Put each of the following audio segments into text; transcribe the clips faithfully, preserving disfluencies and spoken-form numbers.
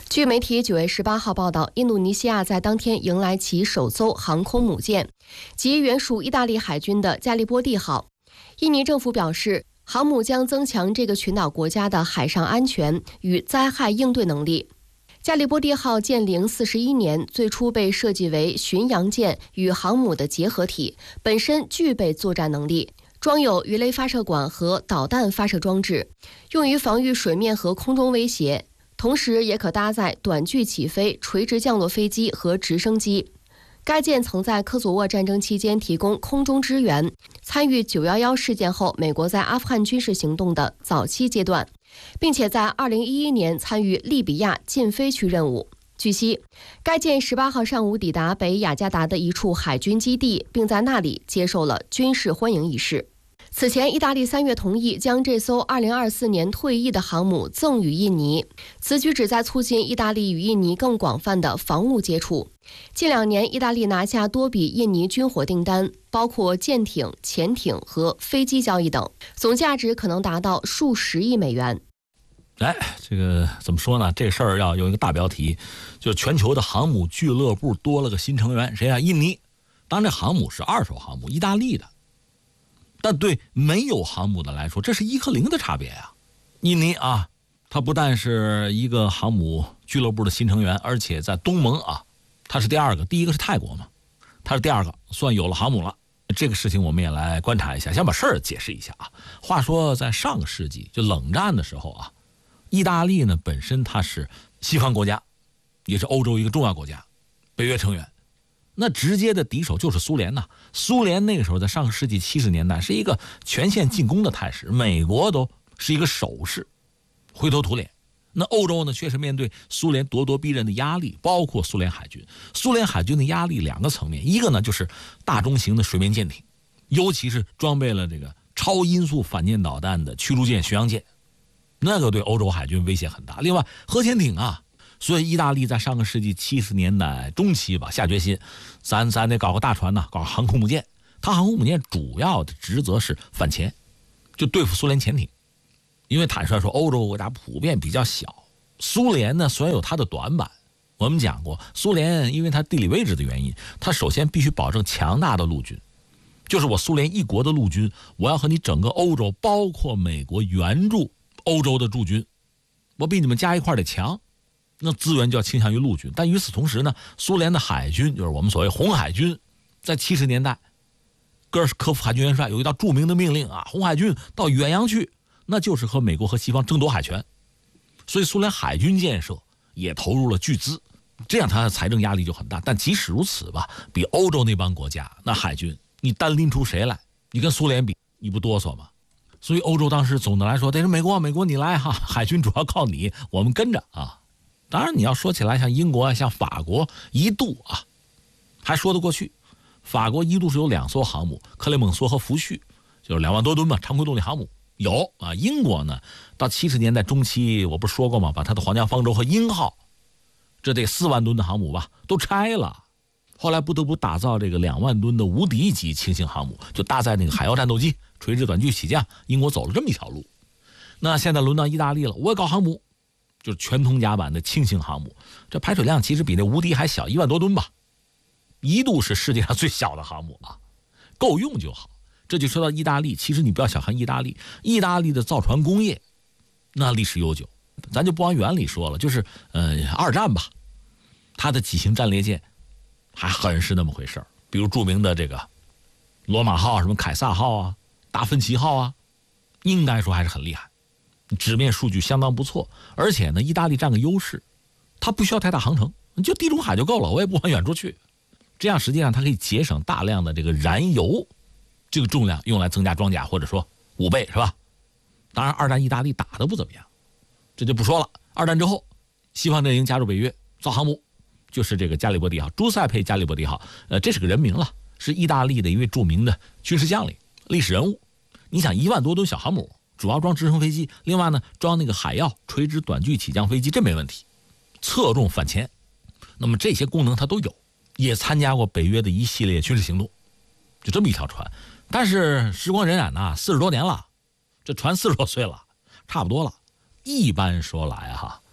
据媒体九月十八号报道，印度尼西亚在当天迎来其首艘航空母舰，即原属意大利海军的加利波第号。印尼政府表示，航母将增强这个群岛国家的海上安全与灾害应对能力。加利波第号建龄四十一年，最初被设计为巡洋舰与航母的结合体，本身具备作战能力，装有鱼雷发射管和导弹发射装置，用于防御水面和空中威胁，同时也可搭载短距起飞、垂直降落飞机和直升机。该舰曾在科索沃战争期间提供空中支援，参与九一一事件后美国在阿富汗军事行动的早期阶段，并且在二零一一年参与利比亚禁飞区任务。据悉，该舰十八号上午抵达北雅加达的一处海军基地，并在那里接受了军事欢迎仪式。此前，意大利三月同意将这艘二零二四年退役的航母赠予印尼，此举旨在促进意大利与印尼更广泛的防务接触。近两年，意大利拿下多笔印尼军火订单，包括舰艇、潜艇和飞机交易等，总价值可能达到数十亿美元。 哎，这个怎么说呢？这事儿要有一个大标题，就是全球的航母俱乐部多了个新成员，谁啊？印尼。当然，这航母是二手航母，意大利的。但对没有航母的来说，这是一和零的差别呀。印尼啊，它不但是一个航母俱乐部的新成员，而且在东盟啊，它是第二个，第一个是泰国嘛，它是第二个，算有了航母了。这个事情我们也来观察一下，先把事儿解释一下啊。话说在上个世纪，就冷战的时候啊，意大利呢本身它是西方国家，也是欧洲一个重要国家，北约成员。那直接的敌手就是苏联呐，苏联那个时候在上个世纪七十年代是一个全线进攻的态势，美国都是一个守势，灰头土脸。那欧洲呢，确实面对苏联咄咄逼人的压力，包括苏联海军。苏联海军的压力两个层面，一个呢就是大中型的水面舰艇，尤其是装备了这个超音速反舰导弹的驱逐舰、巡洋舰，那个对欧洲海军威胁很大。另外，核潜艇啊。所以，意大利在上个世纪七十年代中期吧，下决心，咱咱得搞个大船呐，搞个航空母舰。它航空母舰主要的职责是反潜，就对付苏联潜艇。因为坦率说，欧洲国家普遍比较小，苏联呢虽然有它的短板，我们讲过，苏联因为它地理位置的原因，它首先必须保证强大的陆军，就是我苏联一国的陆军，我要和你整个欧洲，包括美国援助欧洲的驻军，我比你们加一块得强。那资源就要倾向于陆军，但与此同时呢，苏联的海军就是我们所谓红海军，在七十年代，戈尔科夫海军元帅有一道著名的命令啊，红海军到远洋去，那就是和美国和西方争夺海权，所以苏联海军建设也投入了巨资，这样它的财政压力就很大。但即使如此吧，比欧洲那帮国家那海军，你单拎出谁来，你跟苏联比，你不哆嗦吗？所以欧洲当时总的来说得是美国，美国你来哈，海军主要靠你，我们跟着啊。当然，你要说起来，像英国啊，像法国，一度啊，还说得过去。法国一度是有两艘航母，克雷蒙梭和福煦，就是两万多吨嘛，常规动力航母有啊。英国呢，到七十年代中期，我不是说过吗？把它的皇家方舟和鹰号，这得四万吨的航母吧，都拆了。后来不得不打造这个两万吨的无敌级轻型航母，就搭载那个海妖战斗机，垂直短距起降。英国走了这么一条路。那现在轮到意大利了，我也搞航母。就是全通甲版的轻型航母，这排水量其实比那无敌还小，一万多吨吧，一度是世界上最小的航母啊，够用就好。这就说到意大利，其实你不要小看意大利，意大利的造船工业那历史悠久，咱就不往远里说了，就是呃二战吧，它的几型战列舰还很是那么回事儿，比如著名的这个罗马号、什么凯撒号啊、达芬奇号啊，应该说还是很厉害。纸面数据相当不错，而且呢，意大利占个优势，它不需要太大航程，就地中海就够了，我也不往远处去。这样实际上它可以节省大量的这个燃油，这个重量用来增加装甲，或者说五倍是吧？当然，二战意大利打得不怎么样，这就不说了。二战之后，西方阵营加入北约，造航母，就是这个加利波第号，朱塞佩·加利波第号，呃，这是个人名了，是意大利的一位著名的军事将领、历史人物。你想，一万多吨小航母。主要装直升飞机，另外呢装那个海妖垂直短距起降飞机，这没问题，侧重反潜。那么这些功能它都有，也参加过北约的一系列军事行动，就这么一条船。但是时光荏苒呐，四十多年了，这船四十多岁了，差不多了。一般说来哈，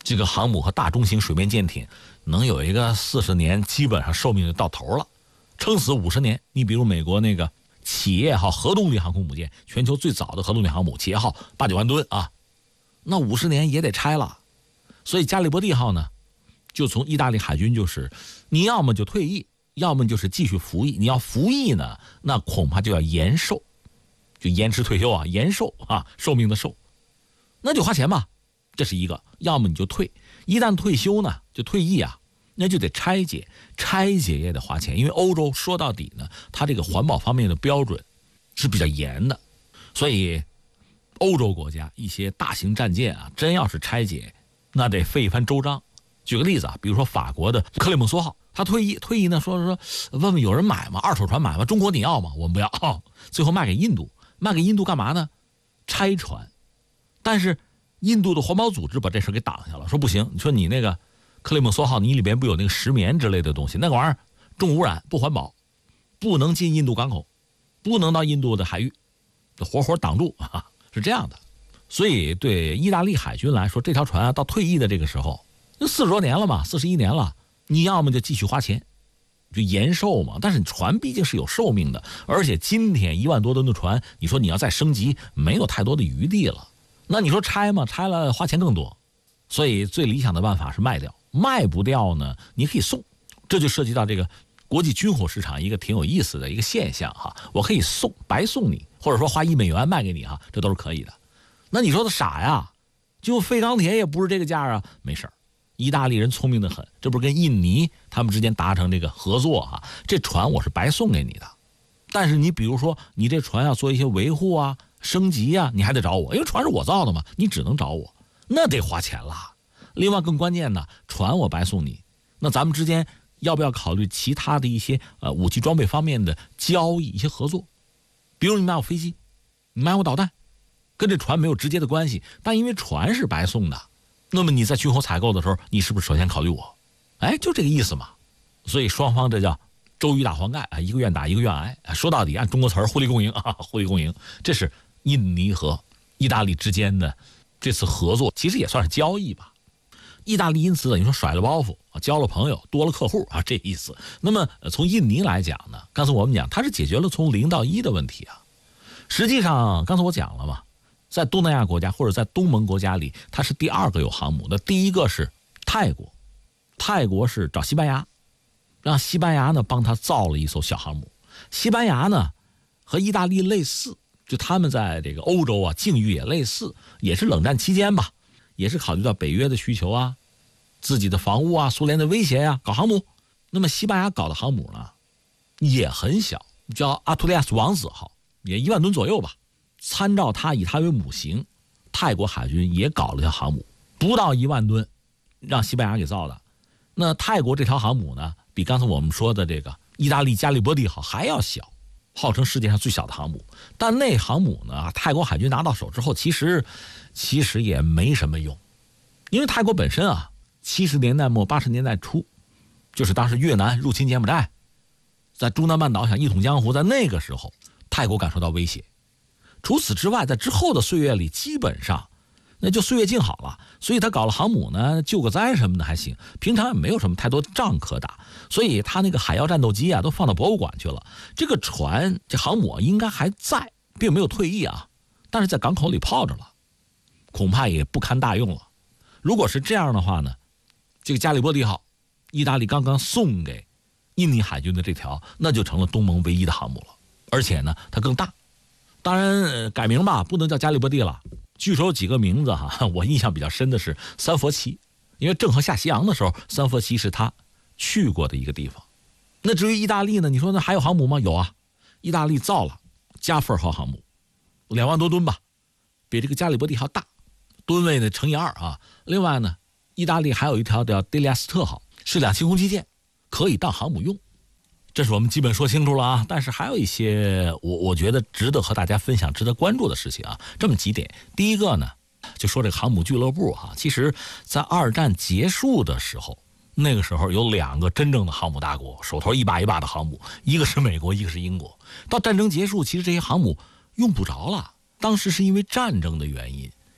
这个航母和大中型水面舰艇能有一个四十年，基本上寿命就到头了，撑死五十年。你比如美国那个企业号核动力航空母舰，全球最早的核动力航母企业号八九万吨啊，那五十年也得拆了。所以加利波第号呢，就从意大利海军就是你要么就退役，要么就是继续服役。你要服役呢，那恐怕就要延寿，就延迟退休啊，延寿啊，寿命的寿，那就花钱吧。这是一个，要么你就退，一旦退休呢，就退役啊，那就得拆解，拆解也得花钱，因为欧洲说到底呢，它这个环保方面的标准是比较严的，所以欧洲国家一些大型战舰啊，真要是拆解，那得费一番周章。举个例子啊，比如说法国的克雷蒙梭号，他退役，退役呢说说问问有人买吗？二手船买吗？中国你要吗？我们不要，哦，最后卖给印度，卖给印度干嘛呢？拆船，但是印度的环保组织把这事给挡下了，说不行，你说你那个克雷蒙梭号，你里边不有那个石棉之类的东西，那个玩意儿重污染，不环保，不能进印度港口，不能到印度的海域，活活挡住啊，是这样的。所以对意大利海军来说，这条船啊，到退役的这个时候，就四十多年了嘛，四十一年了，你要么就继续花钱，就延寿嘛。但是船毕竟是有寿命的，而且今天一万多吨的船，你说你要再升级，没有太多的余地了。那你说拆吗？拆了花钱更多，所以最理想的办法是卖掉。卖不掉呢，你可以送，这就涉及到这个国际军火市场一个挺有意思的一个现象哈。我可以送，白送你，或者说花一美元卖给你哈，这都是可以的。那你说他傻呀？就废钢铁也不是这个价啊，没事儿。意大利人聪明得很，这不是跟印尼他们之间达成这个合作啊？这船我是白送给你的，但是你比如说你这船要做一些维护啊、升级啊，你还得找我，因为船是我造的嘛，你只能找我，那得花钱了。另外更关键的，船我白送你，那咱们之间要不要考虑其他的一些呃武器装备方面的交易、一些合作？比如你买我飞机，你买我导弹，跟这船没有直接的关系，但因为船是白送的，那么你在军火采购的时候，你是不是首先考虑我？哎，就这个意思嘛。所以双方这叫周瑜打黄盖啊，一个愿打一个愿挨。说到底，按中国词儿，互利共赢啊，互利共赢。这是印尼和意大利之间的这次合作，其实也算是交易吧。意大利因此等于说甩了包袱啊，交了朋友，多了客户啊，这意思。那么从印尼来讲呢，刚才我们讲，它是解决了从零到一的问题啊。实际上，刚才我讲了嘛，在东南亚国家或者在东盟国家里，它是第二个有航母的。第一个是泰国，泰国是找西班牙，让西班牙呢帮他造了一艘小航母。西班牙呢和意大利类似，就他们在这个欧洲啊境遇也类似，也是冷战期间吧，也是考虑到北约的需求啊，自己的防务啊，苏联的威胁啊，搞航母。那么西班牙搞的航母呢也很小，叫阿图利亚斯王子号，也一万吨左右吧。参照它，以它为母型，泰国海军也搞了条航母，不到一万吨，让西班牙给造的。那泰国这条航母呢，比刚才我们说的这个意大利加利波第号还要小，号称世界上最小的航母。但那航母呢，泰国海军拿到手之后，其实其实也没什么用，因为泰国本身啊，七十年代末八十年代初，就是当时越南入侵柬埔寨，在中南半岛想一统江湖，在那个时候，泰国感受到威胁。除此之外，在之后的岁月里，基本上那就岁月静好了。所以他搞了航母呢，救个灾什么的还行，平常也没有什么太多仗可打。所以他那个海妖战斗机啊，都放到博物馆去了。这个船，这航母应该还在，并没有退役啊，但是在港口里泡着了，恐怕也不堪大用了。如果是这样的话呢，这个加利波第号，意大利刚刚送给印尼海军的这条，那就成了东盟唯一的航母了，而且呢，它更大。当然、呃、改名吧，不能叫加利波第了。据说有几个名字哈，我印象比较深的是三佛齐，因为郑和下西洋的时候，三佛齐是他去过的一个地方。那至于意大利呢，你说那还有航母吗？有啊，意大利造了加菲尔号航母，两万多吨吧，比这个加利波第号大，吨位呢乘以二啊。另外呢，意大利还有一条叫德里亚斯特号，是两栖攻击舰，可以当航母用。这是我们基本说清楚了啊，但是还有一些我我觉得值得和大家分享、值得关注的事情啊。这么几点，第一个呢，就说这个航母俱乐部哈、啊，其实在二战结束的时候，那个时候有两个真正的航母大国，手头一把一把的航母，一个是美国，一个是英国。到战争结束，其实这些航母用不着了。当时是因为战争的原因，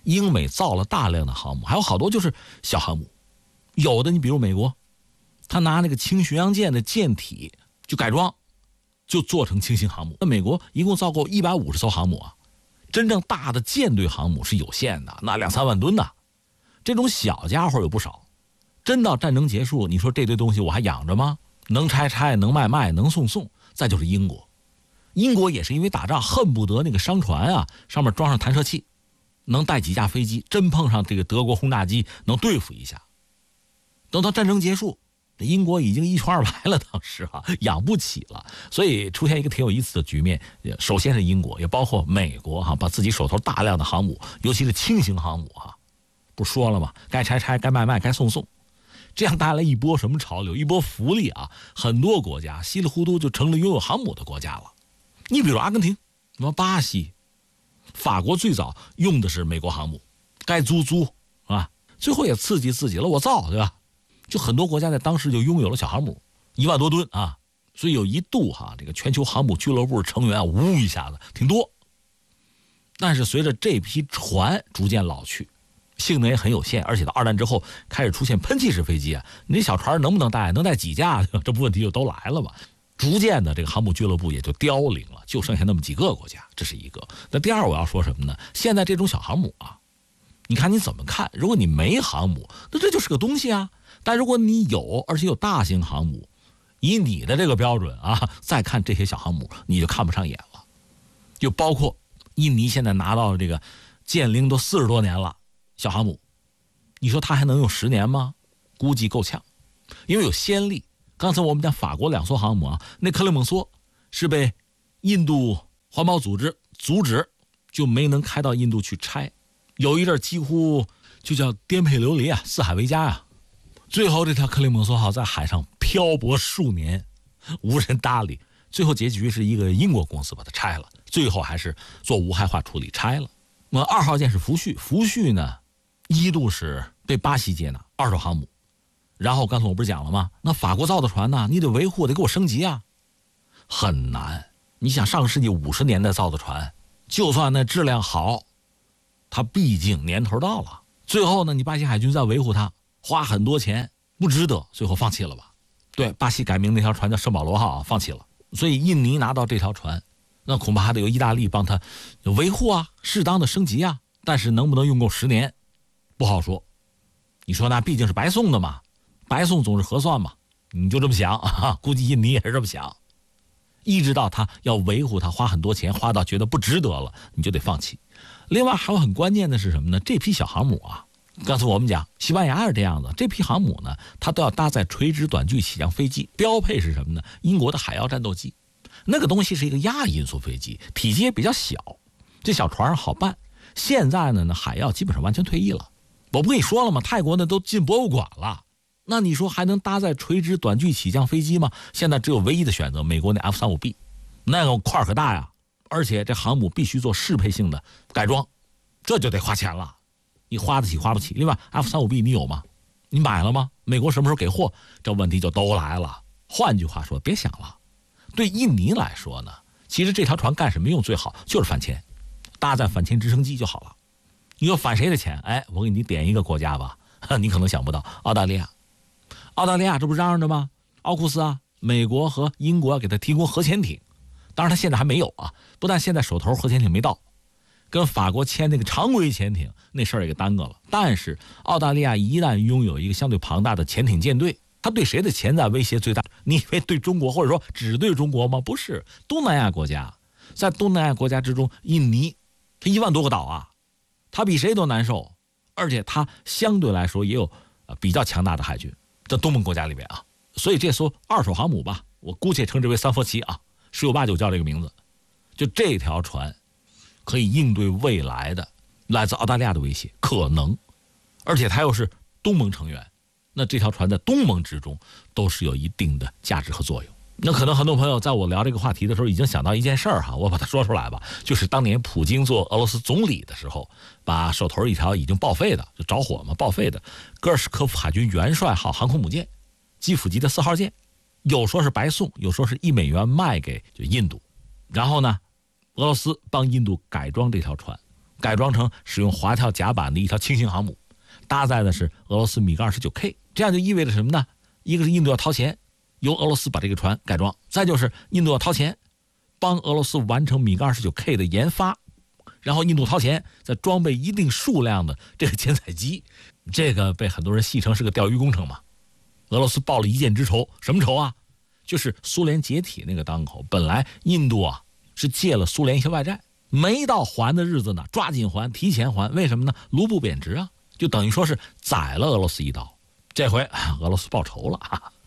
英美造了大量的航母，还有好多就是小航母。有的你比如美国，他拿那个轻巡洋舰的舰体就改装，就做成轻型航母。那美国一共造过一百五十艘航母啊，真正大的舰队航母是有限的，那两三万吨的，这种小家伙有不少。真到战争结束，你说这堆东西我还养着吗？能拆拆，能卖卖，能送送。再就是英国，英国也是因为打仗恨不得那个商船啊上面装上弹射器，能带几架飞机，真碰上这个德国轰炸机能对付一下。等到战争结束，英国已经一穷二白了，当时啊养不起了，所以出现一个挺有意思的局面。首先是英国，也包括美国哈、啊，把自己手头大量的航母，尤其是轻型航母哈、啊，不说了吗？该拆拆，该卖卖，该送送，这样带来一波什么潮流？一波福利啊！很多国家稀里糊涂就成了拥有航母的国家了。你比如阿根廷、什么巴西、法国，最早用的是美国航母，该租租啊，最后也刺激自己了，我造，对吧？就很多国家在当时就拥有了小航母，一万多吨啊，所以有一度哈，这个全球航母俱乐部成员啊，呜一下子挺多。但是随着这批船逐渐老去，性能也很有限，而且到二战之后开始出现喷气式飞机啊，你这小船能不能带？能带几架？这不问题就都来了吧？逐渐的，这个航母俱乐部也就凋零了，就剩下那么几个国家，这是一个。那第二我要说什么呢？现在这种小航母啊，你看你怎么看？如果你没航母，那这就是个东西啊。但如果你有，而且有大型航母，以你的这个标准啊，再看这些小航母，你就看不上眼了。就包括印尼现在拿到这个建龄都四十多年了小航母，你说它还能用十年吗？估计够呛，因为有先例。刚才我们讲法国两艘航母啊，那克雷蒙梭是被印度环保组织阻止，就没能开到印度去拆。有一阵几乎就叫颠沛流离啊，四海为家啊。最后这条克雷蒙梭号在海上漂泊数年，无人搭理。最后结局是一个英国公司把它拆了，最后还是做无害化处理拆了。那么二号舰是福煦，福煦呢一度是被巴西接纳二手航母，然后刚才我不是讲了吗？那法国造的船呢，你得维护，得给我升级啊，很难。你想上个世纪五十年代造的船，就算那质量好，它毕竟年头到了。最后呢，你巴西海军再维护它，花很多钱，不值得，最后放弃了吧？对，巴西改名那条船叫圣保罗号啊，放弃了。所以印尼拿到这条船，那恐怕还得由意大利帮他维护啊，适当的升级啊。但是能不能用够十年，不好说。你说那毕竟是白送的嘛，白送总是合算嘛，你就这么想啊？估计印尼也是这么想。一直到他要维护它，花很多钱，花到觉得不值得了，你就得放弃。另外还有很关键的是什么呢？这批小航母啊，刚才我们讲西班牙是这样的，这批航母呢，它都要搭载垂直短距起降飞机，标配是什么呢？英国的海妖战斗机，那个东西是一个亚音速飞机，体积也比较小，这小船好办。现在呢，海妖基本上完全退役了。我不跟你说了吗？泰国呢都进博物馆了，那你说还能搭载垂直短距起降飞机吗？现在只有唯一的选择，美国那 F 三十五 B， 那个块可大呀，而且这航母必须做适配性的改装，这就得花钱了。你花得起花不起。另外 F 三十五 B 你有吗？你买了吗？美国什么时候给货？这问题就都来了。换句话说，别想了。对印尼来说呢，其实这条船干什么用最好？就是反潜，搭载反潜直升机就好了。你说反谁的潜？哎，我给你点一个国家吧，你可能想不到，澳大利亚。澳大利亚这不嚷嚷着吗？奥库斯啊，美国和英国要给他提供核潜艇，当然他现在还没有啊，不但现在手头核潜艇没到，跟法国签那个常规潜艇那事儿也给耽搁了。但是澳大利亚一旦拥有一个相对庞大的潜艇舰队，他对谁的潜在威胁最大？你以为对中国，或者说只对中国吗？不是，东南亚国家，在东南亚国家之中，印尼它一万多个岛啊，它比谁都难受，而且它相对来说也有呃比较强大的海军，在东盟国家里面啊。所以这艘二手航母吧，我姑且称之为三佛齐啊，十有八九叫这个名字。就这条船可以应对未来的来自澳大利亚的威胁，可能，而且它又是东盟成员，那这条船在东盟之中都是有一定的价值和作用。那可能很多朋友在我聊这个话题的时候已经想到一件事儿哈，我把它说出来吧，就是当年普京做俄罗斯总理的时候，把手头一条已经报废的，就着火嘛，报废的戈尔什科夫海军元帅号航空母舰，基辅级的四号舰，有说是白送，有说是一美元卖给就印度，然后呢，俄罗斯帮印度改装这条船， 改装成使用滑跳甲板的一条轻型航母，搭载的是俄罗斯米格 二十九 K， 这样就意味着什么呢？一个是印度要掏钱，由俄罗斯把这个船改装，再就是印度要掏钱，帮俄罗斯完成米格 二十九 K 的研发，然后印度掏钱再装备一定数量的这个潜载机，这个被很多人戏称是个钓鱼工程嘛。俄罗斯报了一箭之仇，什么仇啊？就是苏联解体那个当口，本来印度啊是借了苏联一些外债，没到还的日子呢，抓紧还，提前还，为什么呢？卢布贬值啊，就等于说是宰了俄罗斯一刀。这回俄罗斯报仇了啊。